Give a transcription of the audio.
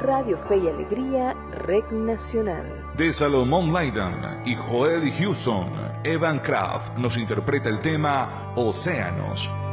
Radio Fe y Alegría, Rec Nacional. De Salomón Laidan y Joel Houston, Evan Kraft nos interpreta el tema Océanos.